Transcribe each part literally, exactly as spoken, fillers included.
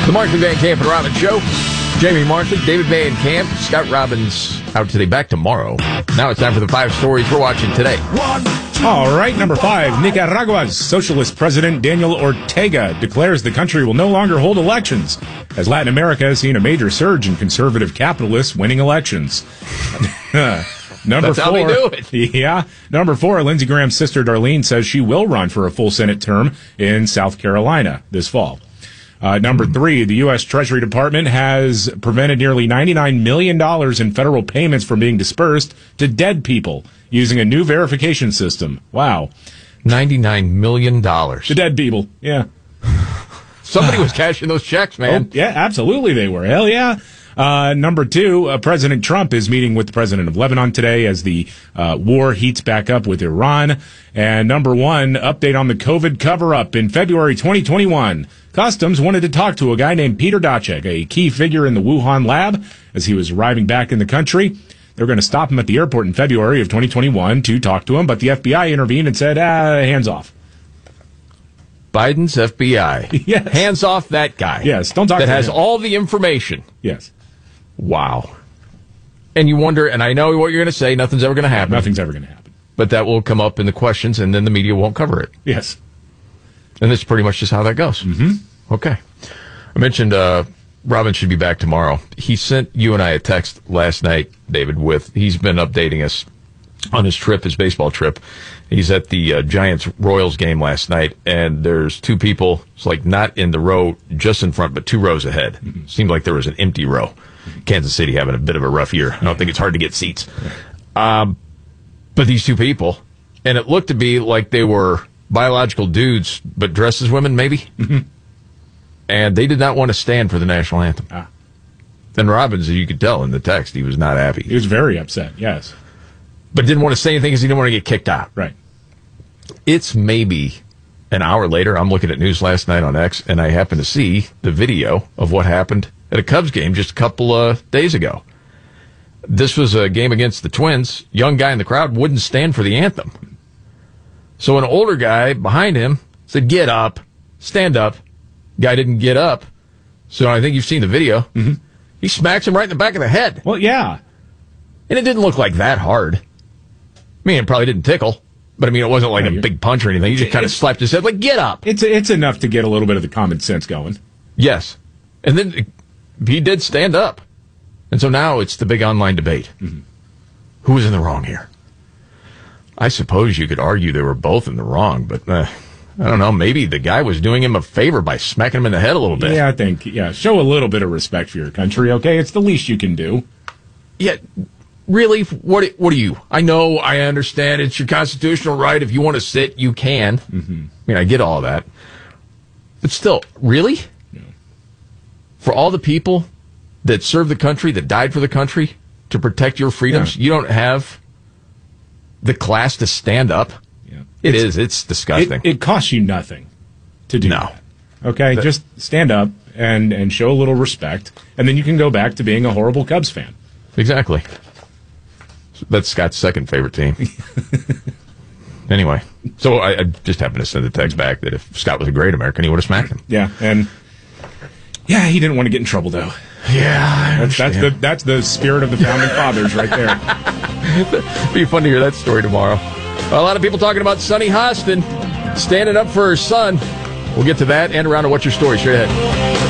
The Markley Van Camp and Robbins Show. Jamie Markley, David Van Camp, Scott Robbins out today, back tomorrow. Now it's time for the five stories we're watching today. One. All right, number five. Nicaragua's socialist president Daniel Ortega declares the country will no longer hold elections, as Latin America has seen a major surge in conservative capitalists winning elections. Number That's four, how they do it. Yeah. Number four, Lindsey Graham's sister Darlene says she will run for a full Senate term in South Carolina this fall. Uh, number three, the U S. Treasury Department has prevented nearly ninety-nine million dollars in federal payments from being dispersed to dead people using a new verification system. Wow. ninety-nine million dollars. To dead people, yeah. Somebody was cashing those checks, man. Oh, yeah, absolutely they were. Hell yeah. Uh, number two, uh, President Trump is meeting with the president of Lebanon today as the uh, war heats back up with Iran. And number one, update on the COVID cover-up in February twenty twenty-one. Customs wanted to talk to a guy named Peter Daszak, a key figure in the Wuhan lab, as he was arriving back in the country. They were going to stop him at the airport in February of twenty twenty-one to talk to him, but the F B I intervened and said, ah, hands off. Biden's F B I. Yes. Hands off that guy. Yes, don't talk that to has him. all the information. Yes. Wow. And you wonder, and I know what you're going to say, nothing's ever going to happen. Nothing's ever going to happen. But that will come up in the questions, and then the media won't cover it. Yes. And that's pretty much just how that goes. Mm-hmm. Okay. I mentioned uh, Robin should be back tomorrow. He sent you and I a text last night, David, with, he's been updating us on his trip, his baseball trip. He's at the uh, Giants-Royals game last night, and there's two people, it's like not in the row just in front, but two rows ahead. Mm-hmm. Seemed like there was an empty row. Kansas City having a bit of a rough year. I don't think it's hard to get seats. Um, but these two people, and it looked to be like they were biological dudes, but dressed as women, maybe. Mm-hmm. And they did not want to stand for the national anthem. Ah. And Robbins, as you could tell in the text, he was not happy. He was very upset, yes. But didn't want to say anything because he didn't want to get kicked out. Right. It's maybe an hour later. I'm looking at news last night on X, and I happen to see the video of what happened at a Cubs game just a couple of days ago. This was a game against the Twins. Young guy in the crowd wouldn't stand for the anthem. So an older guy behind him said, get up, stand up. Guy didn't get up. So I think you've seen the video. Mm-hmm. He smacks him right in the back of the head. Well, yeah. And it didn't look like that hard. I mean, it probably didn't tickle. But, I mean, it wasn't like no, a big punch or anything. He just kind of slapped his head like, get up. It's it's enough to get a little bit of the common sense going. Yes. And then he did stand up. And so now it's the big online debate. Mm-hmm. Who was in the wrong here? I suppose you could argue they were both in the wrong, but uh, I don't know. Maybe the guy was doing him a favor by smacking him in the head a little bit. Yeah, I think, yeah, show a little bit of respect for your country, okay? It's the least you can do. Yeah. Really? What What are you? I know, I understand. It's your constitutional right. If you want to sit, you can. Mm-hmm. I mean, I get all that. But still, really? Yeah. For all the people that served the country, that died for the country, to protect your freedoms, yeah. You don't have the class to stand up? Yeah. It it's, is. It's disgusting. It, it costs you nothing to do no. that. Okay? That, Just stand up and, and show a little respect, and then you can go back to being a horrible Cubs fan. Exactly. That's Scott's second favorite team. Anyway, so I, I just happened to send the text back that if Scott was a great American, he would have smacked him. Yeah, and yeah, he didn't want to get in trouble, though. Yeah, that's, that's the that's the spirit of the founding fathers right there. It'd be fun to hear that story tomorrow. Well, a lot of people talking about Sunny Hostin standing up for her son. We'll get to that and around to What's Your Story straight ahead.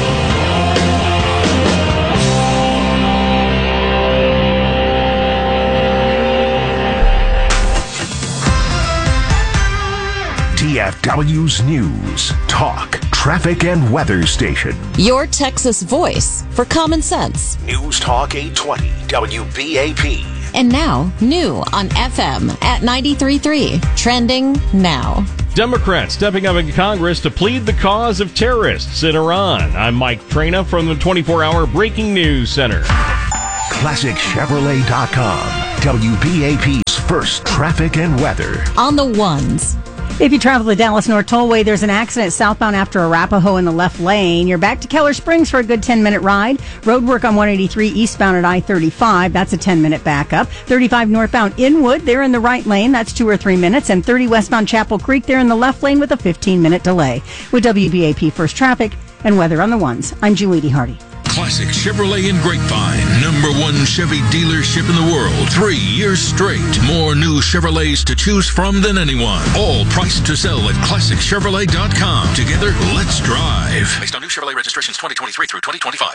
T F W's News, Talk, Traffic, and Weather Station. Your Texas voice for common sense. News Talk eight twenty, W B A P. And now, new on F M at ninety-three point three. Trending now. Democrats stepping up in Congress to plead the cause of terrorists in Iran. I'm Mike Trena from the twenty-four hour Breaking News Center. Classic Chevrolet dot com, W B A P's first traffic and weather. On the ones. If you travel the Dallas North Tollway, there's an accident southbound after Arapahoe in the left lane. You're back to Keller Springs for a good ten-minute ride. Road work on one eighty-three eastbound at I thirty-five. That's a ten-minute backup. thirty-five northbound Inwood, they're in the right lane. That's two or three minutes. And thirty westbound Chapel Creek, they're in the left lane with a fifteen-minute delay. With W B A P First Traffic, And weather on the ones. I'm Julie Hardy. Classic Chevrolet in Grapevine, number one Chevy dealership in the world, three years straight. More new Chevrolets to choose from than anyone. All priced to sell at classic chevrolet dot com. Together, let's drive. Based on new Chevrolet registrations twenty twenty-three through twenty twenty-five.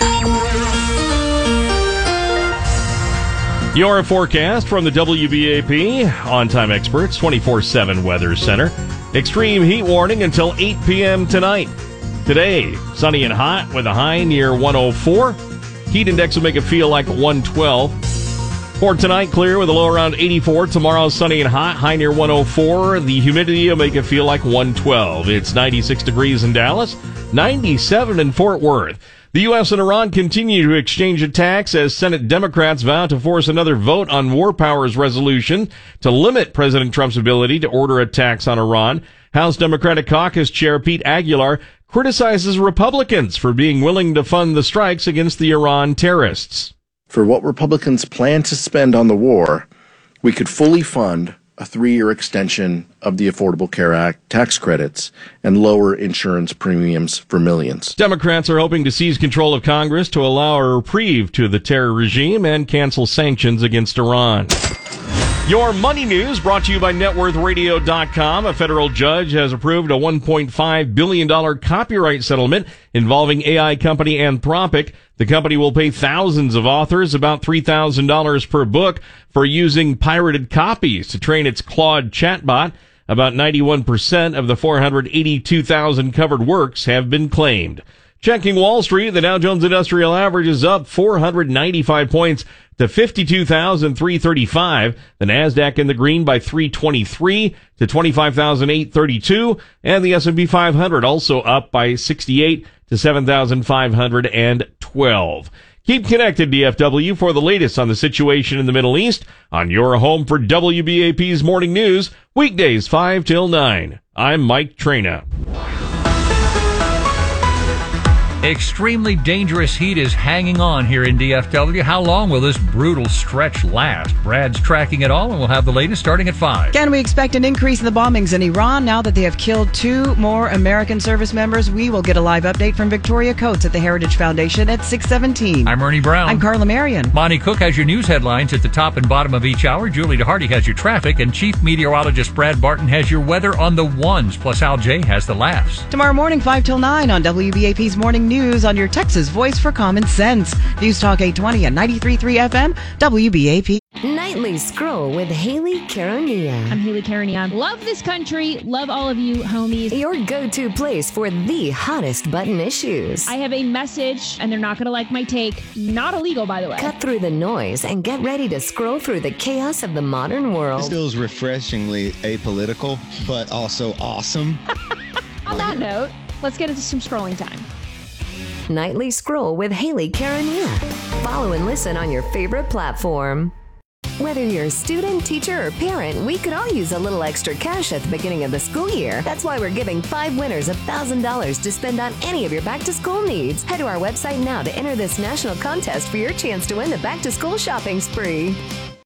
Your forecast from the W B A P On-Time Experts twenty-four seven Weather Center. Extreme heat warning until eight p.m. tonight. Today, sunny and hot with a high near one oh four. Heat index will make it feel like one twelve. For tonight, clear with a low around eighty-four. Tomorrow, sunny and hot, high near one oh four. The humidity will make it feel like one twelve. It's ninety-six degrees in Dallas, ninety-seven in Fort Worth. The U S and Iran continue to exchange attacks as Senate Democrats vow to force another vote on War Powers resolution to limit President Trump's ability to order attacks on Iran. House Democratic Caucus Chair Pete Aguilar criticizes Republicans for being willing to fund the strikes against the Iran terrorists. For what Republicans plan to spend on the war, we could fully fund a three-year extension of the Affordable Care Act tax credits and lower insurance premiums for millions. Democrats are hoping to seize control of Congress to allow a reprieve to the terror regime and cancel sanctions against Iran. Your money news brought to you by net worth radio dot com. A federal judge has approved a one point five billion dollars copyright settlement involving A I company Anthropic. The company will pay thousands of authors about three thousand dollars per book for using pirated copies to train its Claude chatbot. About ninety-one percent of the four hundred eighty-two thousand covered works have been claimed. Checking Wall Street, the Dow Jones Industrial Average is up four hundred ninety-five points to fifty-two thousand three hundred thirty-five. The Nasdaq in the green by three twenty-three to twenty-five thousand eight hundred thirty-two. And the S and P five hundred also up by sixty-eight to seven thousand five hundred twelve. Keep connected, D F W, for the latest on the situation in the Middle East on your home for W B A P's Morning News, weekdays five till nine. I'm Mike Traina. Extremely dangerous heat is hanging on here in D F W. How long will this brutal stretch last? Brad's tracking it all, and we'll have the latest starting at five. Can we expect an increase in the bombings in Iran now that they have killed two more American service members? We will get a live update from Victoria Coates at the Heritage Foundation at six seventeen. I'm Ernie Brown. I'm Carla Marion. Monty Cook has your news headlines at the top and bottom of each hour. Julie DeHardy has your traffic, and Chief Meteorologist Brad Barton has your weather on the ones. Plus, Al J has the laughs. Tomorrow morning, five till nine on W B A P's Morning News on your Texas voice for common sense. News Talk eight twenty and ninety-three point three F M, W B A P. Nightly Scroll with Haley Caronia. I'm Haley Caronia. Love this country. Love all of you, homies. Your go-to place for the hottest button issues. I have a message, and they're not going to like my take. Not illegal, by the way. Cut through the noise and get ready to scroll through the chaos of the modern world. This feels refreshingly apolitical, but also awesome. On that note, let's get into some scrolling time. Nightly Scroll with Haley Caronia. Follow and listen on your favorite platform. Whether you're a student, teacher, or parent, we could all use a little extra cash at the beginning of the school year. That's why we're giving five winners one thousand dollars to spend on any of your back-to-school needs. Head to our website now to enter this national contest for your chance to win the back-to-school shopping spree.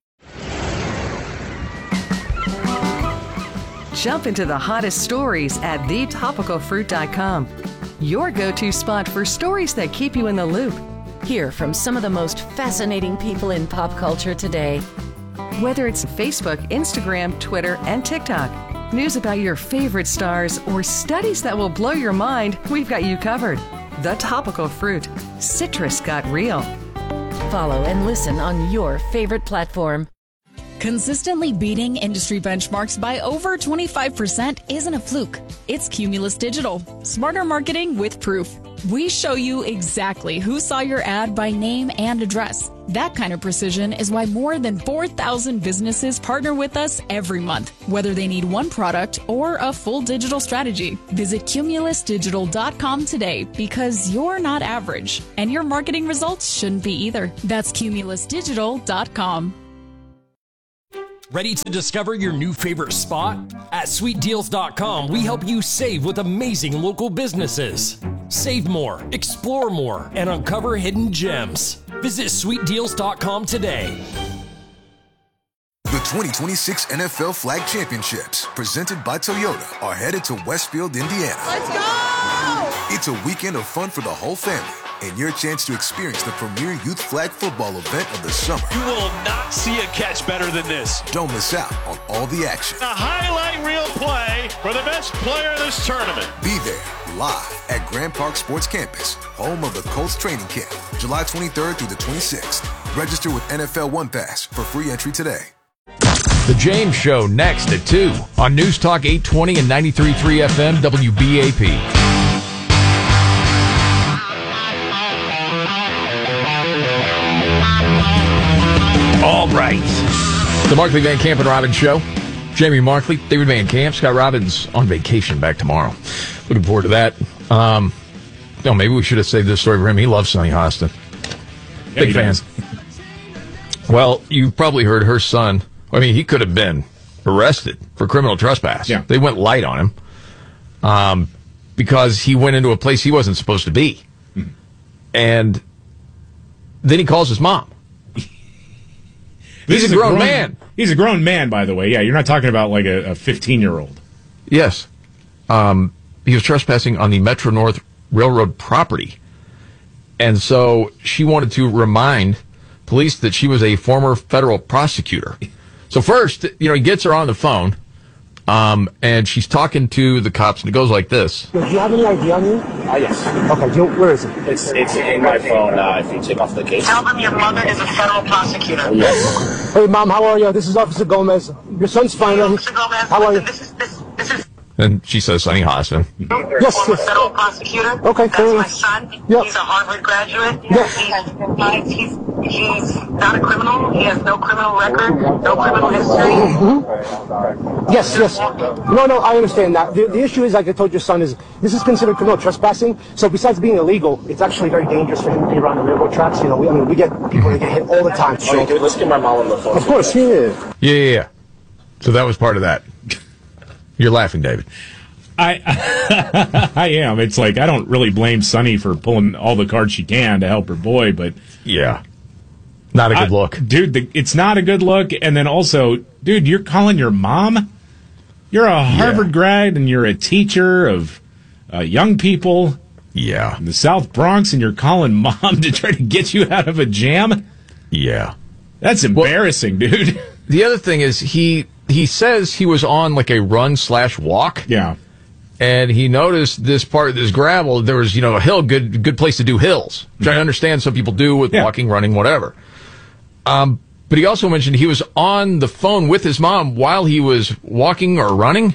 Jump into the hottest stories at the topical fruit dot com. Your go-to spot for stories that keep you in the loop. Hear from some of the most fascinating people in pop culture today. Whether it's Facebook, Instagram, Twitter, and TikTok, news about your favorite stars, or studies that will blow your mind, we've got you covered. The Topical Fruit. Citrus got real. Follow and listen on your favorite platform. Consistently beating industry benchmarks by over twenty-five percent isn't a fluke. It's Cumulus Digital. Smarter marketing with proof. We show you exactly who saw your ad by name and address. That kind of precision is why more than four thousand businesses partner with us every month, whether they need one product or a full digital strategy. Visit cumulus digital dot com today because you're not average, and your marketing results shouldn't be either. That's cumulus digital dot com. Ready to discover your new favorite spot? At sweet deals dot com, we help you save with amazing local businesses. Save more, explore more, and uncover hidden gems. Visit sweet deals dot com today. The twenty twenty-six N F L Flag Championships, presented by Toyota, are headed to Westfield, Indiana. Let's go! It's a weekend of fun for the whole family and your chance to experience the premier youth flag football event of the summer. You will not see a catch better than this. Don't miss out on all the action. A highlight reel play for the best player in this tournament. Be there live at Grand Park Sports Campus, home of the Colts training camp, July twenty-third through the twenty-sixth. Register with N F L One Pass for free entry today. The James Show next at two on News Talk eight twenty and ninety-three point three F M W B A P. All right. The Markley, Van Camp, and Robbins Show. Jamie Markley, David Van Camp, Scott Robbins on vacation back tomorrow. Looking forward to that. Um, no, maybe we should have saved this story for him. He loves Sonny Hostin. Yeah, Big fan. Well, you've probably heard her son. I mean, he could have been arrested for criminal trespass. Yeah. They went light on him um, because he went into a place he wasn't supposed to be. Mm-hmm. And then he calls his mom. He's a grown, a grown man. He's a grown man, by the way. Yeah, you're not talking about like a fifteen-year-old. Yes. Um, he was trespassing on the Metro North Railroad property. And so she wanted to remind police that she was a former federal prosecutor. So first, you know, he gets her on the phone, um, and she's talking to the cops, and it goes like this. Do you have any I D on you? Uh, yes. Okay, do you, where is it? It's it's in my phone uh, if you take off the case. Tell them your mother is a federal prosecutor. Yes. Hey, Mom, how are you? This is Officer Gomez. Your son's fine. Officer Gomez, how are you? This is, this, this is... And she says Sonny Hostin. Yes, former yes. federal prosecutor. Okay, That's fair my enough. son. Yep. He's a Harvard graduate. Yes. He's, he's, he's not a criminal. He has no criminal record, no criminal history. Mm-hmm. Yes, yes. No, no, I understand that. The, the issue is, like I told your son, is this is considered criminal trespassing. So besides being illegal, it's actually very dangerous for him to be around the railroad tracks. You know, we, I mean, we get people that get hit all the time. So. Okay, dude, let's get my mom on the phone. Of course, yeah. Yeah, yeah, yeah. So that was part of that. You're laughing, David. I I am. It's like I don't really blame Sonny for pulling all the cards she can to help her boy, but yeah, not a good I, look, dude. The, it's not a good look. And then also, dude, you're calling your mom. You're a Harvard yeah. grad, and you're a teacher of uh, young people. Yeah, in the South Bronx, and you're calling mom to try to get you out of a jam. Yeah, that's embarrassing, well, dude. The other thing is he he says he was on like a run slash walk. Yeah. And he noticed this part of this gravel, there was, you know, a hill, good good place to do hills, which I understand some people do with yeah. walking, running, whatever. Um, but he also mentioned he was on the phone with his mom while he was walking or running.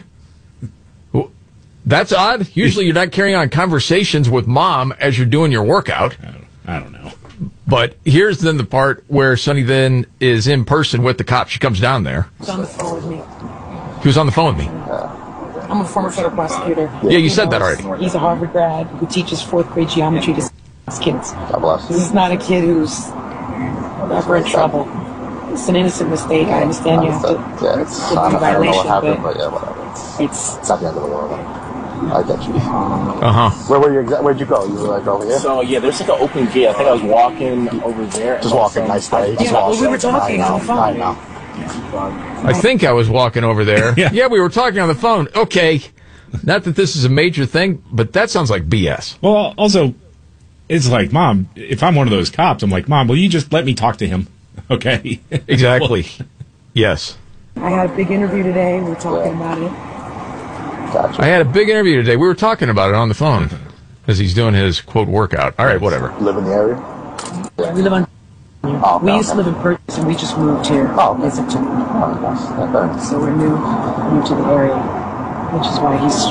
That's odd. Usually you're not carrying on conversations with mom as you're doing your workout. I don't, I don't know. But here's then the part where Sonny then is in person with the cop. She comes down there. He's on the phone with me. He was on the phone with me. I'm a former federal prosecutor. Yeah, you said that already. He's a Harvard grad who teaches fourth grade geometry to kids. God bless. This is not a kid who's ever in trouble. It's an innocent mistake. I understand you have to yeah, it's do not, I don't know what happened, but but yeah, whatever. It's, it's, it's not the end of the world. I get you. Uh-huh. Where were you? Exa- where'd you go? You were like over here? So, yeah, there's like an open gate. I think I was walking over there. Just walking, nice day. Yeah, well, we were talking on the phone. I know. I think I was walking over there. yeah. yeah, we were talking on the phone. Okay. Not that this is a major thing, but that sounds like B S. Well, also, it's like, Mom, if I'm one of those cops, I'm like, Mom, will you just let me talk to him? Okay. Exactly. Yes. I had a big interview today. We were talking yeah. about it. Gotcha. I had a big interview today. We were talking about it on the phone as he's doing his, quote, workout. All right, whatever. Live in the area? Yeah. We live on... Oh, we no, used no. to live in Purchase, and we just moved here oh, okay. in September. Oh, nice. Okay. So we're new, new to the area, which is why he's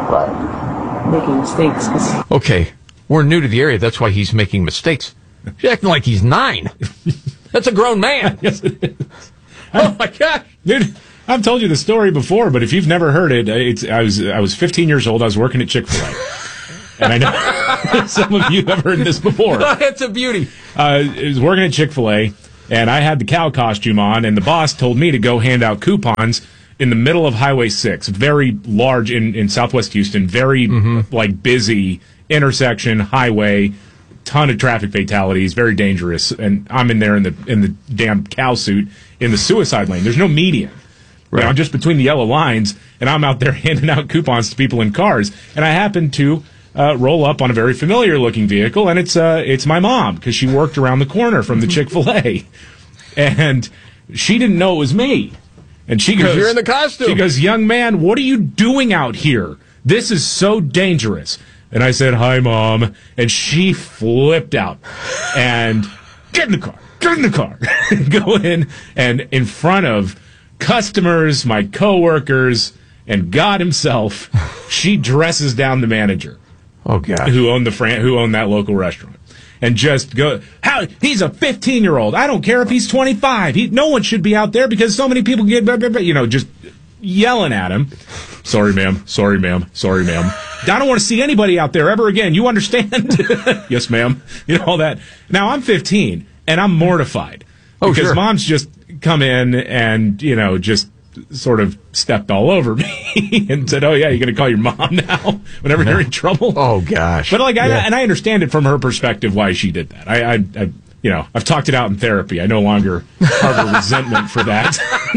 right. making mistakes. Cause okay, we're new to the area. That's why he's making mistakes. She's acting like he's nine. That's a grown man. Yes, it is. Oh, my gosh. Dude, I've told you the story before, but if you've never heard it, it's I was I was fifteen years old. I was working at Chick-fil-A. And I know some of you have heard this before. That's a beauty. Uh, I was working at Chick-fil-A, and I had the cow costume on, and the boss told me to go hand out coupons in the middle of Highway six, very large in, in Southwest Houston, very mm-hmm. like busy intersection, highway, ton of traffic fatalities, very dangerous. And I'm in there in the in the damn cow suit in the suicide lane. There's no median. Right. You know, I'm just between the yellow lines, and I'm out there handing out coupons to people in cars. And I happened to uh, roll up on a very familiar-looking vehicle, and it's uh, it's my mom, because she worked around the corner from the Chick-fil-A. And she didn't know it was me. And she goes, "You're in the costume." She goes, "Young man, what are you doing out here? This is so dangerous." And I said, "Hi, Mom." And she flipped out. And get in the car. Get in the car. Go in, and in front of customers, my coworkers, and God himself, she dresses down the manager. Oh, God. Who owned the fran- who owned that local restaurant. And just go, how, he's a fifteen-year-old. I don't care if he's twenty-five. He, no one should be out there because so many people get, blah, blah, blah, you know, just yelling at him. Sorry, ma'am. Sorry, ma'am. Sorry, ma'am. I don't want to see anybody out there ever again. You understand? Yes, ma'am. You know, all that. Now, I'm fifteen, and I'm mortified. Oh, because sure. Mom's just come in and, you know, just sort of stepped all over me and said, "Oh yeah, you're going to call your mom now whenever you're in trouble." Oh gosh! But like, I, yeah. and I understand it from her perspective why she did that. I, I, I, you know, I've talked it out in therapy. I no longer harbor resentment for that.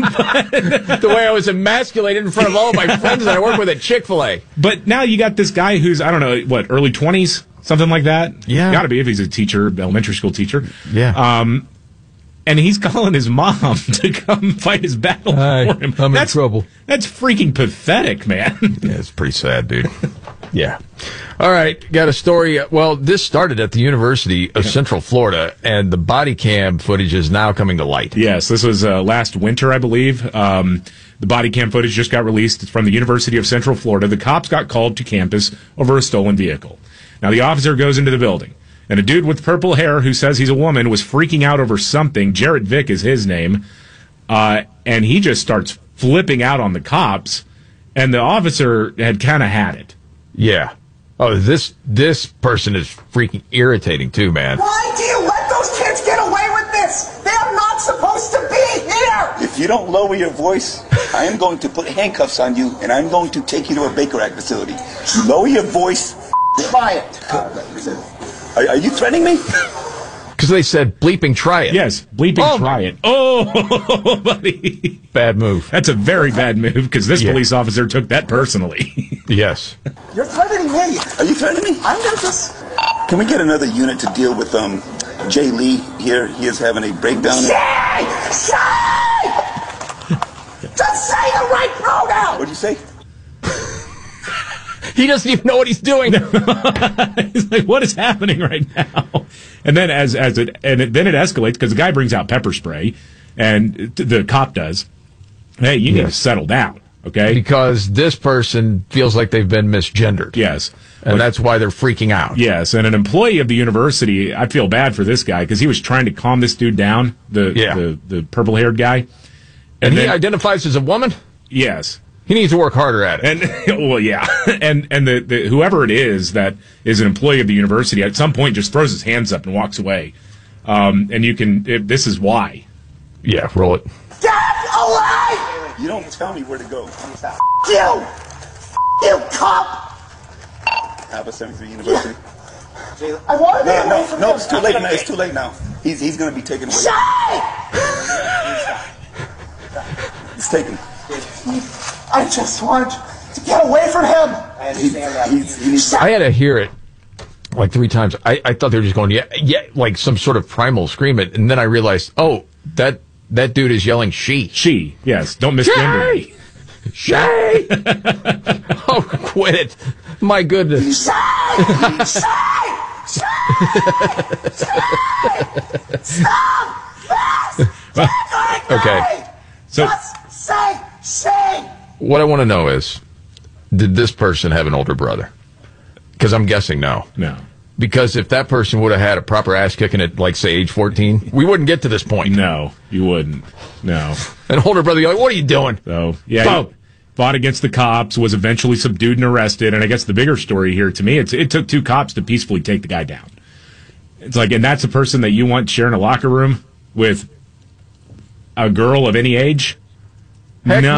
The way I was emasculated in front of all of my friends that I work with at Chick-fil-A. But now you got this guy who's, I don't know, what, early twenties, something like that. Yeah, got to be if he's a teacher, elementary school teacher. Yeah. Um, and he's calling his mom to come fight his battle Hi, for him. I'm that's, in trouble. That's freaking pathetic, man. Yeah, it's pretty sad, dude. Yeah. All right, got a story. Well, this started at the University of yeah. Central Florida, and the body cam footage is now coming to light. Yes, this was uh, last winter, I believe. Um, the body cam footage just got released from the University of Central Florida. The cops got called to campus over a stolen vehicle. Now, the officer goes into the building. And a dude with purple hair who says he's a woman was freaking out over something. Jarrett Vick is his name. Uh, and he just starts flipping out on the cops. And the officer had kind of had it. Yeah. Oh, this this person is freaking irritating too, man. Why do you let those kids get away with this? They are not supposed to be here! If you don't lower your voice, I am going to put handcuffs on you, and I'm going to take you to a Baker Act facility. Lower your voice. Quiet. Are, are you threatening me? Because they said bleeping try it. Yes, bleeping oh, try it. Oh, buddy. Bad move. That's a very bad move because this yeah. police officer took that personally. Yes. You're threatening me. Are you threatening me? I'm going to just... Can we get another unit to deal with um, Jay Lee here? He is having a breakdown. Say! Say! Just say the right pronoun! What'd you say? He doesn't even know what he's doing. He's like, what is happening right now? And then as as it and it, then it escalates because the guy brings out pepper spray, and the cop does. Hey, you yes. need to settle down, okay? Because this person feels like they've been misgendered. Yes. And but, that's why they're freaking out. Yes, and an employee of the university, I feel bad for this guy because he was trying to calm this dude down, the yeah. the, the purple-haired guy. And, and he then, identifies as a woman? Yes. He needs to work harder at it. And well, yeah, and and the, the whoever it is that is an employee of the university at some point just throws his hands up and walks away. Um, and you can. It, this is why. Yeah, roll it. Get away! You don't tell me where to go. F- you, F- you cop! Alpha seventy-three University. Yeah. I want to no, be no, away from no. him. It's too late now. It's too late now. He's he's going to be taken away. Say! He's taken. I just want to get away from him. I understand that. He's, he's, I had to hear it like three times. I, I thought they were just going, yeah, yeah, like some sort of primal scream it, and then I realized, oh, that that dude is yelling she. She, yes. Don't misgender me. Shay! Oh, quit it. My goodness. Shay! Shay! Shay! Shay! Stop this! Okay. So, just say Shay! What I want to know is, did this person have an older brother? Because I'm guessing no. No. Because if that person would have had a proper ass kicking at, like, say, age fourteen, we wouldn't get to this point. No, you wouldn't. No. An older brother, you're like, what are you doing? So, yeah. He fought against the cops, was eventually subdued and arrested. And I guess the bigger story here to me, it's, it took two cops to peacefully take the guy down. It's like, and that's a person that you want sharing a locker room with a girl of any age? Heck no.